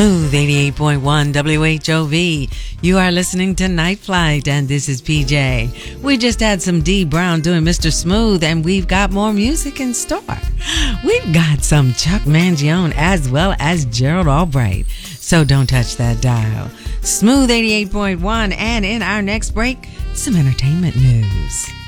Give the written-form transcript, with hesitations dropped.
Smooth 88.1 WHOV. You are listening to Night Flight, and this is PJ. We just had some Dee Brown doing Mr. Smooth, and we've got more music in store. We've got some Chuck Mangione as well as Gerald Albright. So don't touch that dial. Smooth 88.1, and in our next break, some entertainment news.